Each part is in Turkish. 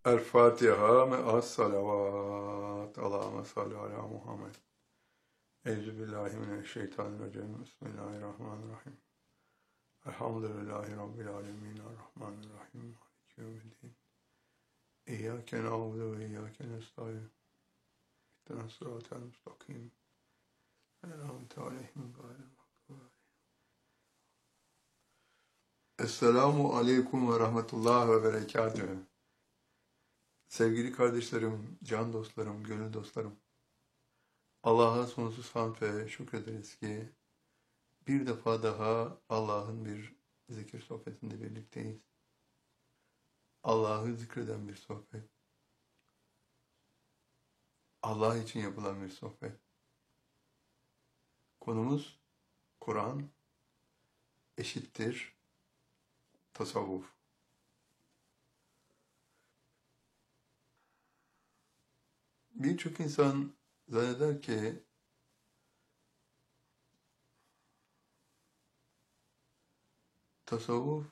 El Fatiha me'as salavat. Allahümme salli ala Muhammed. Euzubillahimineşşeytanirracim. Bismillahirrahmanirrahim. Elhamdülillahi Rabbil alemin. Errahmanirrahim. Maliki yevmiddin. İyyâke na'budu ve iyyâke nestaîn. İhdinas sıratal mustakim. En'amte aleyhim gayril mağdûbi aleyhim. Esselamu aleyküm ve rahmetullah ve berekatühü. Sevgili kardeşlerim, can dostlarım, gönül dostlarım. Allah'a sonsuz hamd ve şükrederiz ki bir defa daha Allah'ın bir zikir sohbetinde birlikteyiz. Allah'ı zikreden bir sohbet. Allah için yapılan bir sohbet. Konumuz Kur'an eşittir tasavvuf. Birçok insan zanneder ki tasavvuf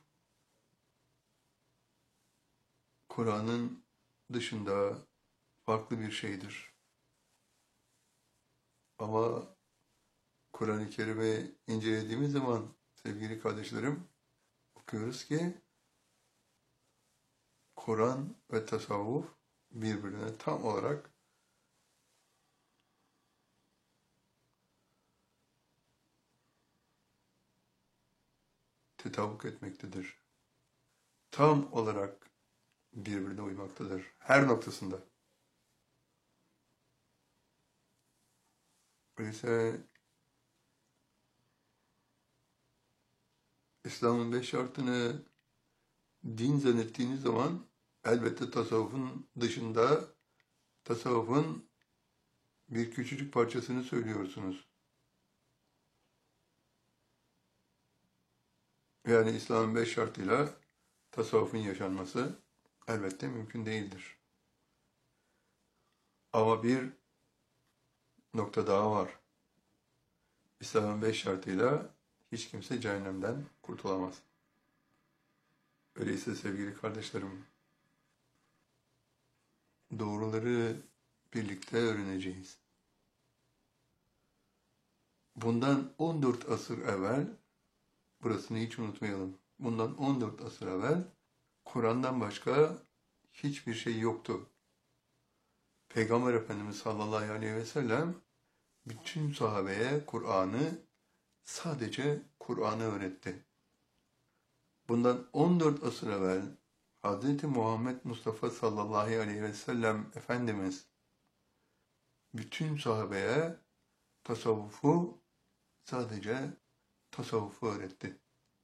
Kur'an'ın dışında farklı bir şeydir. Ama Kur'an-ı Kerim'i incelediğimiz zaman sevgili kardeşlerim okuyoruz ki Kur'an ve tasavvuf birbirine tam olarak tetabuk etmektedir. Tam olarak birbirine uymaktadır. Her noktasında. Öyleyse İslam'ın 5 şartını din zannettiğiniz zaman elbette tasavvufun dışında tasavvufun bir küçücük parçasını söylüyorsunuz. Yani İslam'ın 5 şartıyla tasavvufun yaşanması elbette mümkün değildir. Ama bir nokta daha var. İslam'ın 5 şartıyla hiç kimse cehennemden kurtulamaz. Öyleyse sevgili kardeşlerim, doğruları birlikte öğreneceğiz. Bundan 14 asır evvel, burasını hiç unutmayalım, bundan 14 asır evvel Kur'an'dan başka hiçbir şey yoktu. Peygamber Efendimiz sallallahu aleyhi ve sellem bütün sahabeye sadece Kur'an'ı öğretti. Bundan 14 asır evvel Hz. Muhammed Mustafa sallallahu aleyhi ve sellem Efendimiz bütün sahabeye sadece tasavvufu öğretti.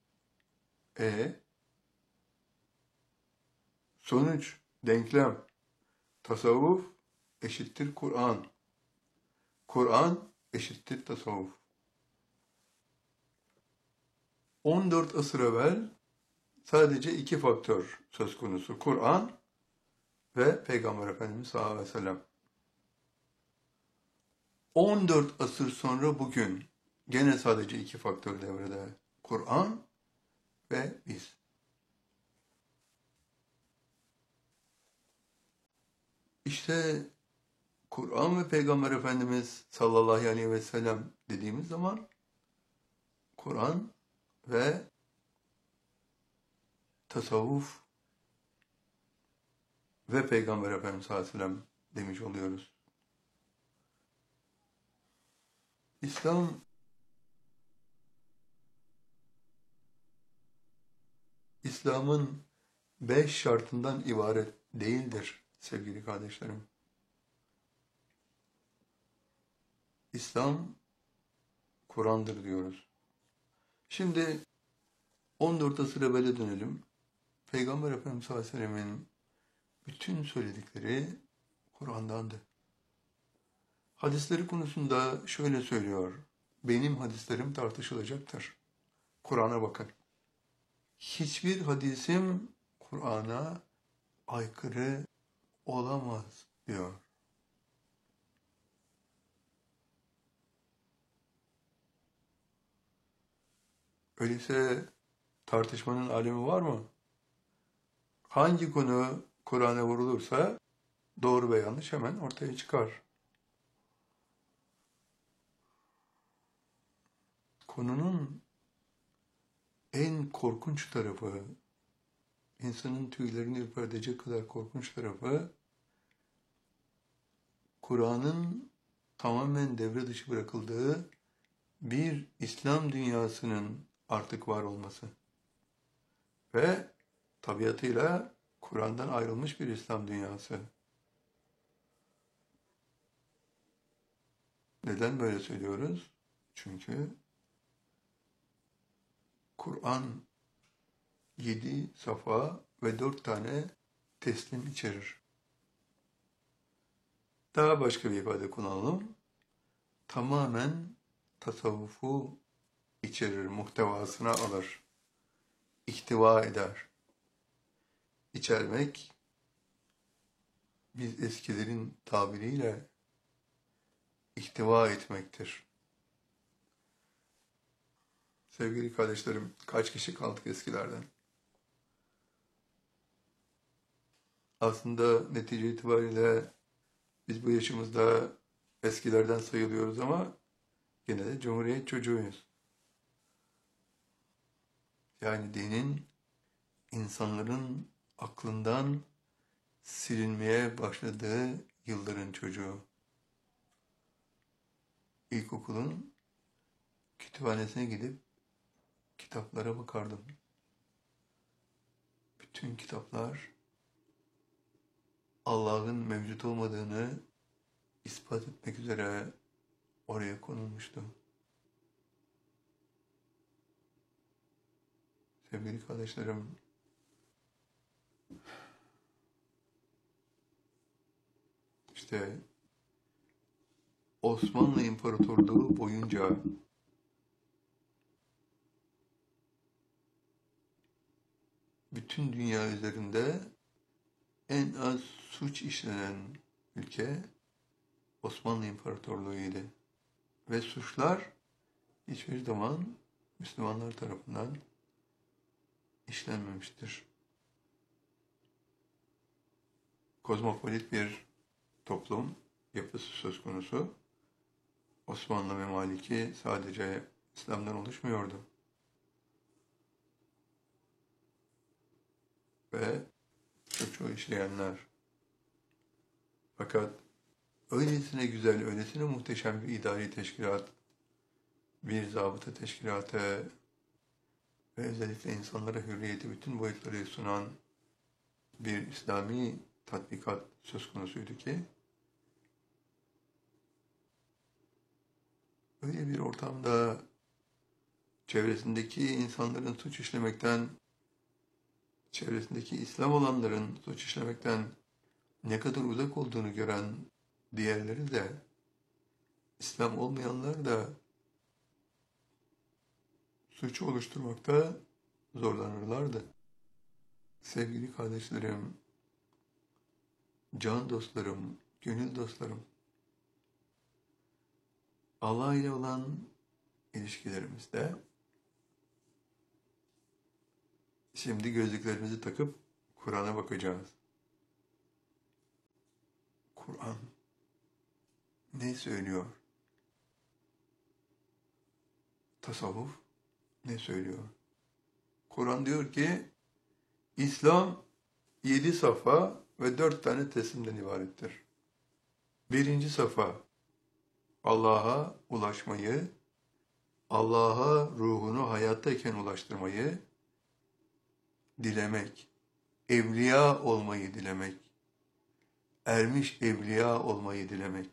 Sonuç, denklem, tasavvuf eşittir Kur'an. Kur'an eşittir tasavvuf. 14 asır evvel sadece 2 faktör söz konusu. Kur'an ve Peygamber Efendimiz sallallahu aleyhi ve sellem. 14 asır sonra bugün gene sadece 2 faktör devrede. Kur'an ve biz. İşte Kur'an ve Peygamber Efendimiz sallallahu aleyhi ve sellem dediğimiz zaman Kur'an ve tasavvuf ve Peygamber Efendimiz sallallahu aleyhi ve sellem demiş oluyoruz. İslam'ın 5 şartından ibaret değildir sevgili kardeşlerim. İslam Kur'an'dır diyoruz. Şimdi 14 asır evvele dönelim. Peygamber Efendimiz sallallahu aleyhi ve sellem'in bütün söyledikleri Kur'an'dandı. Hadisleri konusunda şöyle söylüyor. Benim hadislerim tartışılacaktır. Kur'an'a bakın. Hiçbir hadisim Kur'an'a aykırı olamaz diyor. Öyleyse tartışmanın alemi var mı? Hangi konu Kur'an'a vurulursa doğru ve yanlış hemen ortaya çıkar. Konunun en korkunç tarafı, insanın tüylerini ürpertecek kadar korkunç tarafı, Kur'an'ın tamamen devre dışı bırakıldığı bir İslam dünyasının artık var olması ve tabiatıyla Kur'an'dan ayrılmış bir İslam dünyası. Neden böyle söylüyoruz? Çünkü Kur'an 7 safa ve 4 tane teslim içerir. Daha başka bir ifade kullanalım. Tamamen tasavvufu içerir, muhtevasına alır, ihtiva eder. İçermek, biz eskilerin tabiriyle ihtiva etmektir. Sevgili kardeşlerim, kaç kişi kaldık eskilerden? Aslında netice itibariyle biz bu yaşımızda eskilerden sayılıyoruz ama gene de Cumhuriyet çocuğuyuz. Yani dinin insanların aklından silinmeye başladığı yılların çocuğu. İlkokulun kütüphanesine gidip kitaplara bakardım. Bütün kitaplar Allah'ın mevcut olmadığını ispat etmek üzere oraya konulmuştu. Sevgili kardeşlerim, işte Osmanlı İmparatorluğu boyunca bütün dünya üzerinde en az suç işlenen ülke Osmanlı İmparatorluğu'ydu. Ve suçlar hiçbir zaman Müslümanlar tarafından işlenmemiştir. Kozmopolit bir toplum yapısı söz konusu. Osmanlı memaliki sadece İslam'dan oluşmuyordu. Ve suçu işleyenler. Fakat öylesine güzel, öylesine muhteşem bir idari teşkilat, bir zabıta teşkilatı ve özellikle insanlara hürriyeti bütün boyutları sunan bir İslami tatbikat söz konusuydu ki, öyle bir ortamda çevresindeki insanların suç işlemekten, çevresindeki İslam olanların suç işlemekten ne kadar uzak olduğunu gören diğerleri de, İslam olmayanlar da suçu oluşturmakta zorlanırlardı. Sevgili kardeşlerim, can dostlarım, gönül dostlarım, Allah ile olan ilişkilerimizde şimdi gözlüklerimizi takıp Kur'an'a bakacağız. Kur'an ne söylüyor? Tasavvuf ne söylüyor? Kur'an diyor ki İslam 7 safa ve 4 tane teslimden ibarettir. Birinci safa Allah'a ulaşmayı, Allah'a ruhunu hayattayken ulaştırmayı dilemek, evliya olmayı dilemek, ermiş evliya olmayı dilemek.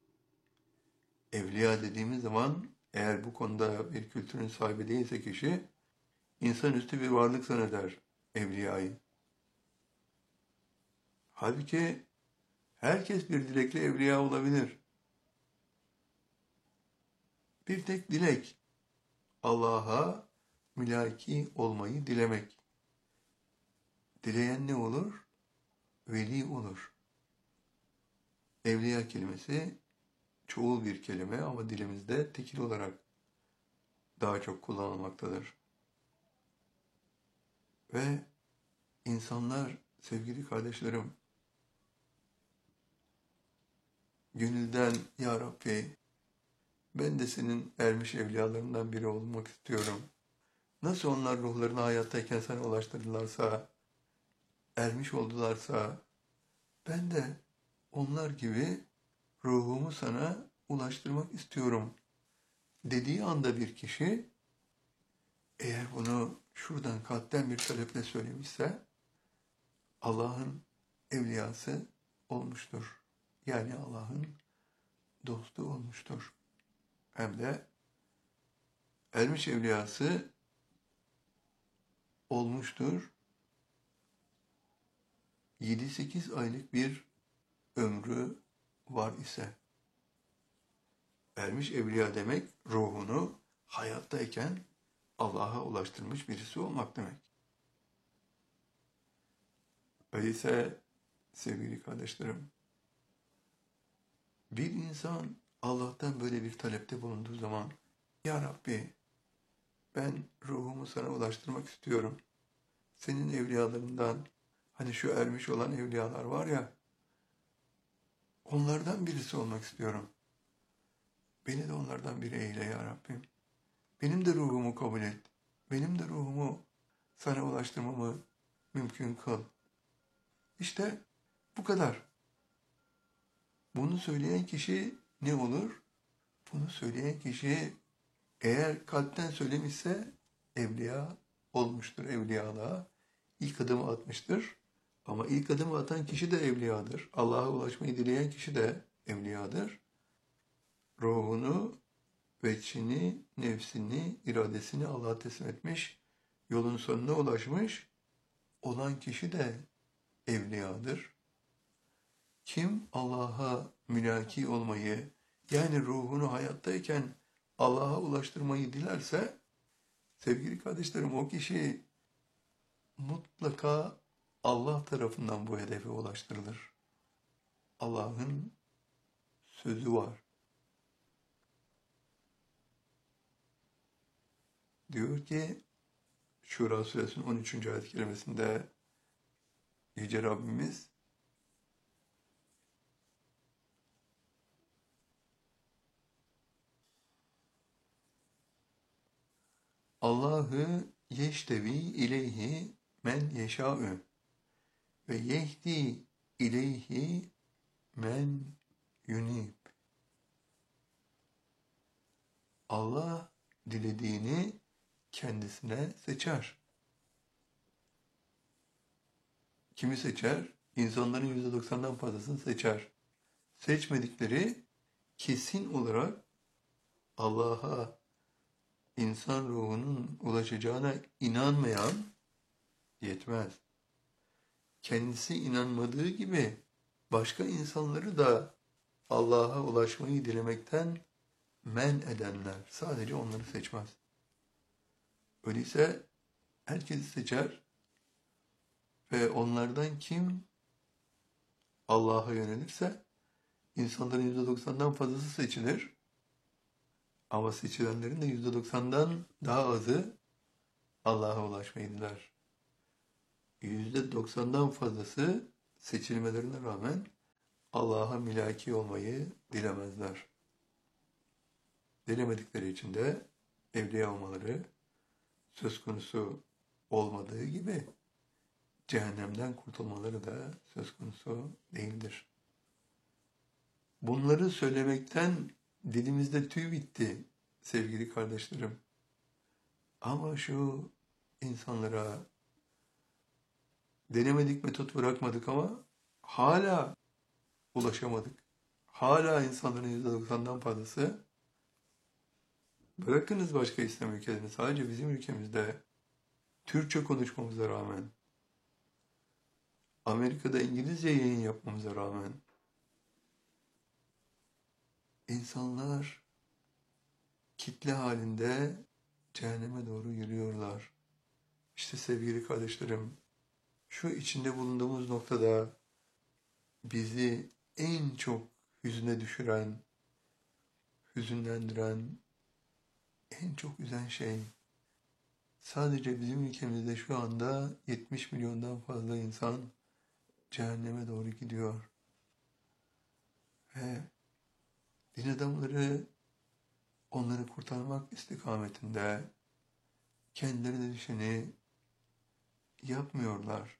Evliya dediğimiz zaman eğer bu konuda bir kültürün sahibi değilse kişi, insanüstü bir varlık zanneder evliyayı. Halbuki herkes bir dilekle evliya olabilir. Bir tek dilek, Allah'a mülaki olmayı dilemek. Dileyen ne olur? Veli olur. Evliya kelimesi çoğul bir kelime ama dilimizde tekil olarak daha çok kullanılmaktadır. Ve insanlar Sevgili kardeşlerim, gönülden Ya Rabbi, ben de senin ermiş evliyalarından biri olmak istiyorum. Nasıl onlar ruhlarını hayattayken sana ulaştırdılarsa, ermiş oldularsa, ben de onlar gibi ruhumu sana ulaştırmak istiyorum dediği anda bir kişi, eğer bunu şuradan kalpten bir taleple söylemişse, Allah'ın evliyası olmuştur. Yani Allah'ın dostu olmuştur. Hem de ermiş evliyası olmuştur. 7-8 aylık bir ömrü var ise. Ermiş evliya demek ruhunu hayattayken Allah'a ulaştırmış birisi olmak demek. Öyleyse sevgili kardeşlerim, bir insan Allah'tan böyle bir talepte bulunduğu zaman, Ya Rabbi, ben ruhumu sana ulaştırmak istiyorum. Senin evliyalarından, hani şu ermiş olan evliyalar var ya, onlardan birisi olmak istiyorum. Beni de onlardan biri eyle ya Rabbim. Benim de ruhumu kabul et. Benim de ruhumu sana ulaştırmamı mümkün kıl. İşte bu kadar. Bunu söyleyen kişi ne olur? Bunu söyleyen kişi eğer kalpten söylemişse evliya olmuştur, evliyalığa. İlk adımı atmıştır. Ama ilk adımı atan kişi de evliyadır. Allah'a ulaşmayı dileyen kişi de evliyadır. Ruhunu, veçhini, nefsini, iradesini Allah'a teslim etmiş, yolun sonuna ulaşmış olan kişi de evliyadır. Kim Allah'a mülaki olmayı, yani ruhunu hayattayken Allah'a ulaştırmayı dilerse, sevgili kardeşlerim, o kişi mutlaka Allah tarafından bu hedefe ulaştırılır. Allah'ın sözü var. Diyor ki, Şura suresinin 13. ayet-i kerimesinde Yüce Rabbimiz, Allah'ı yeştevi ileyhi men yeşâ'ü ve yehdi ileyhi men yunib. Allah dilediğini kendisine seçer. Kimi seçer? İnsanların %90'dan fazlasını seçer. Seçmedikleri kesin olarak Allah'a insan ruhunun ulaşacağına inanmayan yetmez. Kendisi inanmadığı gibi başka insanları da Allah'a ulaşmayı dilemekten men edenler sadece onları seçmez. Öyleyse herkesi seçer ve onlardan kim Allah'a yönelirse insanların %90'dan fazlası seçilir. Ama seçilenlerin de %90'dan daha azı Allah'a ulaşmayı diler. %90'dan fazlası seçilmelerine rağmen Allah'a mülaki olmayı dilemezler. Dilemedikleri için de evliya olmaları söz konusu olmadığı gibi cehennemden kurtulmaları da söz konusu değildir. Bunları söylemekten dilimizde tüy bitti sevgili kardeşlerim. Ama şu insanlara denemedik, metot bırakmadık ama hala ulaşamadık. Hala insanların %90'dan fazlası, bırakınız başka İslam ülkelerinde, sadece bizim ülkemizde Türkçe konuşmamıza rağmen, Amerika'da İngilizce yayın yapmamıza rağmen, insanlar kitle halinde cehenneme doğru yürüyorlar. İşte sevgili kardeşlerim, şu içinde bulunduğumuz noktada bizi en çok hüzne düşüren, hüzünlendiren, en çok üzen şey, sadece bizim ülkemizde şu anda 70 milyondan fazla insan cehenneme doğru gidiyor. Ve din adamları onları kurtarmak istikametinde kendileri düşeni yapmıyorlar.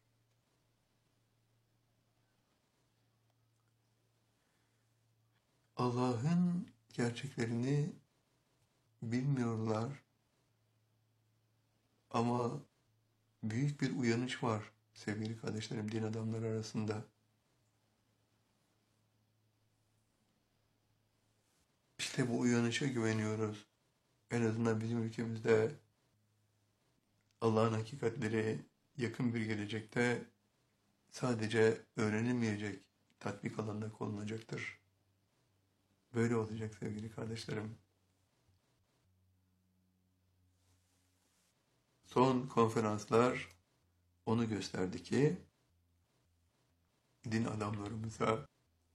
Allah'ın gerçeklerini bilmiyorlar ama büyük bir uyanış var sevgili kardeşlerim din adamları arasında. İşte bu uyanışa güveniyoruz. En azından bizim ülkemizde Allah'ın hakikatleri yakın bir gelecekte sadece öğrenilmeyecek, tatbik alanında konulacaktır. Böyle olacak sevgili kardeşlerim. Son konferanslar onu gösterdi ki din adamlarımıza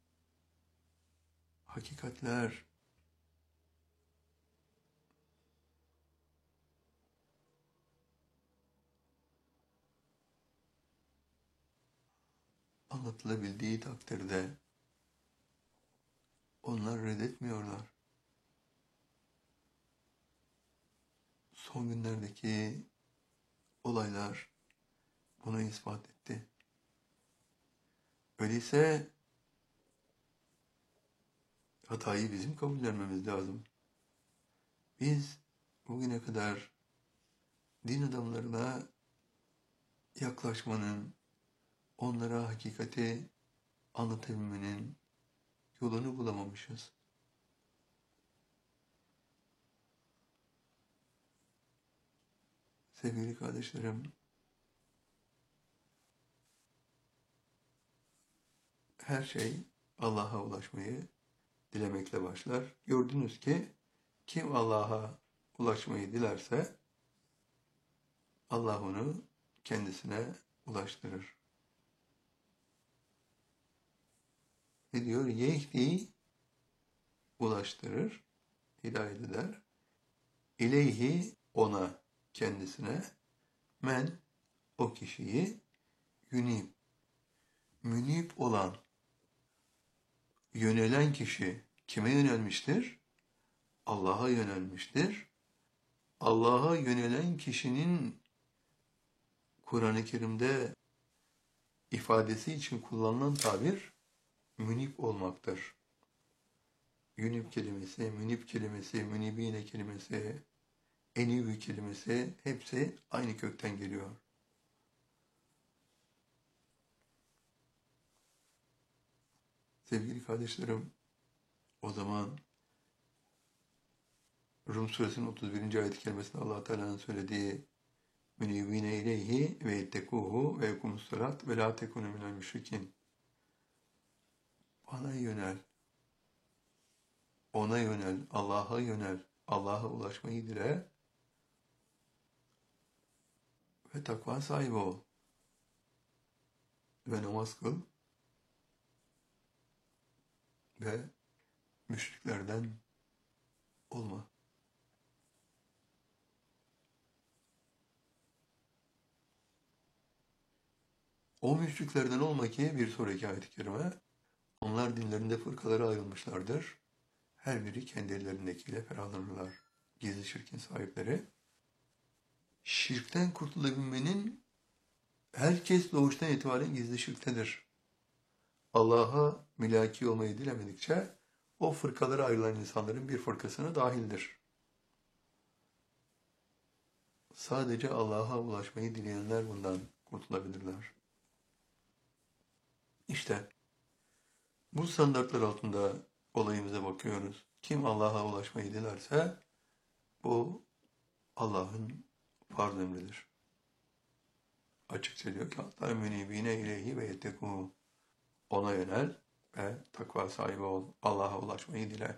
hakikatler anlatılabildiği takdirde onlar reddetmiyorlar. Son günlerdeki olaylar bunu ispat etti. Öyleyse hatayı bizim kabullenmemiz lazım. Biz bugüne kadar din adamlarına yaklaşmanın, onlara hakikati anlatabilmenin yolunu bulamamışız. Sevgili kardeşlerim, her şey Allah'a ulaşmayı dilemekle başlar. Gördünüz ki kim Allah'a ulaşmayı dilerse Allah onu kendisine ulaştırır. Ne diyor? Yehdi ulaştırır, hidayet eder. İleyhi ona, kendisine, men o kişiyi, yünib, münib olan, yönelen kişi kime yönelmiştir? Allah'a yönelmiştir. Allah'a yönelen kişinin Kur'an-ı Kerim'de ifadesi için kullanılan tabir münib olmaktır. Yünib kelimesi, münib kelimesi, münibine kelimesi, enivü kelimesi hepsi aynı kökten geliyor. Sevgili kardeşlerim, o zaman Rum suresinin 31. ayet-i kerimesinde Allah Teala'nın söylediği münibine ileyhi ve ittekuhu ve yekumus salat ve la tekunu minel müşrikin. Bana yönel, ona yönel, Allah'a yönel, Allah'a ulaşmayı dile ve takva sahibi ol ve namaz kıl ve müşriklerden olma. O müşriklerden olma ki bir sonraki ayet-i kerime, onlar dinlerinde fırkalara ayrılmışlardır. Her biri kendi ellerindekiyle ferahlanırlar. Gizli şirkin sahipleri. Şirkten kurtulabilmenin herkes doğuştan itibaren gizli şirktedir. Allah'a mülaki olmayı dilemedikçe o fırkalara ayrılan insanların bir fırkasına dahildir. Sadece Allah'a ulaşmayı dileyenler bundan kurtulabilirler. İşte bu standartlar altında olayımıza bakıyoruz. Kim Allah'a ulaşmayı dilerse bu Allah'ın farz emridir. Açıkça diyor ki hatta münibine ileyhi ve yettekû. Ona yönel ve takva sahibi ol. Allah'a ulaşmayı dile.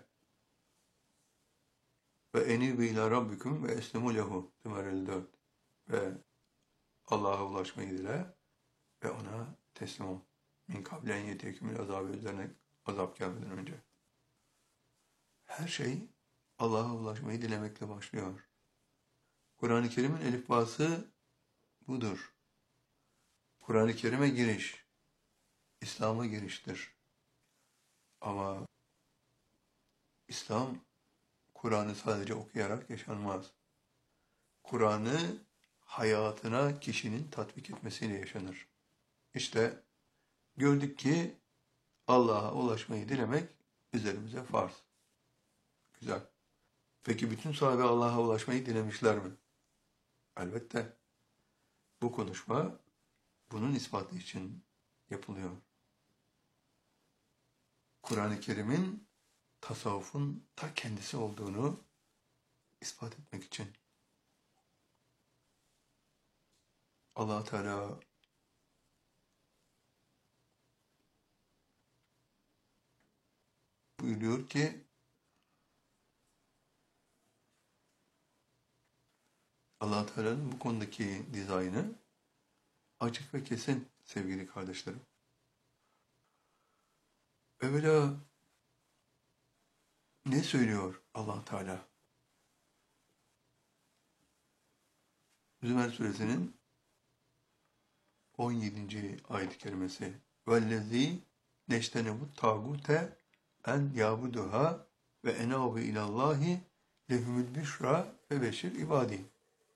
Ve enîbû ilâ rabbiküm ve eslemû lehu. Zümer 54. Ve Allah'a ulaşmayı dile ve ona teslim ol. Min kablen yetekümül azabı, üzerine azap gelmeden önce. Her şey Allah'a ulaşmayı dilemekle başlıyor. Kur'an-ı Kerim'in elifbası budur. Kur'an-ı Kerim'e giriş. İslam'a giriştir. Ama İslam, Kur'an'ı sadece okuyarak yaşanmaz. Kur'an'ı hayatına kişinin tatbik etmesiyle yaşanır. İşte gördük ki Allah'a ulaşmayı dilemek üzerimize farz. Güzel. Peki bütün sahabe Allah'a ulaşmayı dilemişler mi? Elbette. Bu konuşma bunun ispatı için yapılıyor. Kur'an-ı Kerim'in tasavvufun ta kendisi olduğunu ispat etmek için. Allah Teala buyuruyor ki Allah Teala'nın bu konudaki dizaynı açık ve kesin sevgili kardeşlerim. Evvela ne söylüyor Allah Teala? Zümer suresinin 17. ayet-i kerimesi. Vellezî neştenebut tâgûte en yâbuduha ve enâbu ilallâhi lehumul büşra ve beşir ibâdî.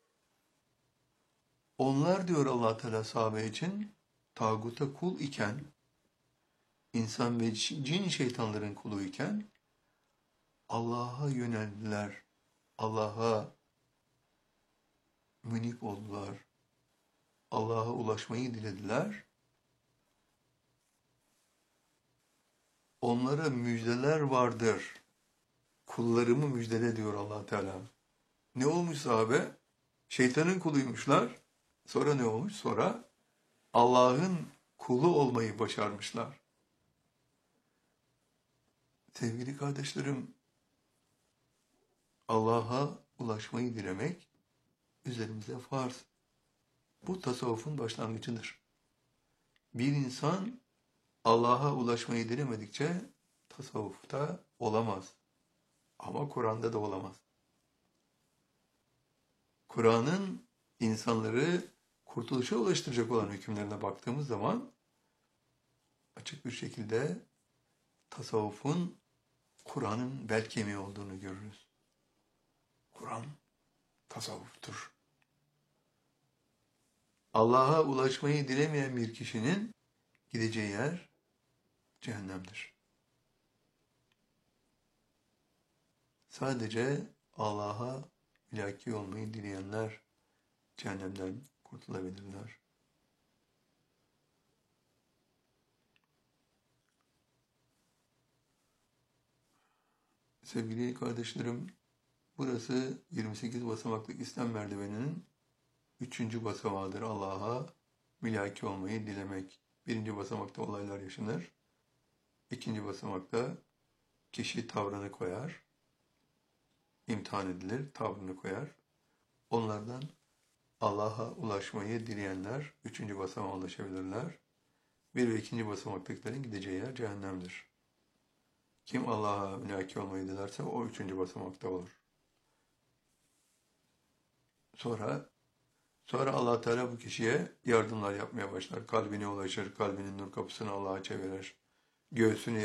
Onlar diyor Allah Teala sahabe için tağuta kul iken, insan ve cin şeytanların kulu iken Allah'a yöneldiler. Allah'a münip oldular. Allah'a ulaşmayı dilediler. Onlara müjdeler vardır. Kullarımı müjdele diyor Allah Teala. Ne olmuş sahabe? Şeytanın kuluymuşlar. Sonra ne olmuş? Sonra Allah'ın kulu olmayı başarmışlar. Sevgili kardeşlerim, Allah'a ulaşmayı dilemek üzerimize farz. Bu tasavvufun başlangıcıdır. Bir insan Allah'a ulaşmayı dilemedikçe tasavvufta olamaz. Ama Kur'an'da da olamaz. Kur'an'ın insanları kurtuluşa ulaştıracak olan hükümlerine baktığımız zaman açık bir şekilde tasavvufun Kur'an'ın bel kemiği olduğunu görürüz. Kur'an tasavvuftur. Allah'a ulaşmayı dilemeyen bir kişinin gideceği yer cehennemdir. Sadece Allah'a ilaki olmayı dileyenler cehennemden kurtulabilirler. Sevgili kardeşlerim, burası 28 basamaklık İslam merdiveninin 3. basamağıdır. Allah'a milaki olmayı dilemek. 1. basamakta olaylar yaşanır. 2. basamakta kişi tavrını koyar. İmtihan edilir, tavrını koyar. Onlardan Allah'a ulaşmayı dileyenler 3. basamağa ulaşabilirler. 1 ve 2. basamaktakilerin gideceği yer cehennemdir. Kim Allah'a mülaki olmayı dilerse o 3. basamakta olur. Sonra Allah Teala bu kişiye yardımlar yapmaya başlar. Kalbine ulaşır, kalbinin nur kapısını Allah'a çevirir. Göğsünü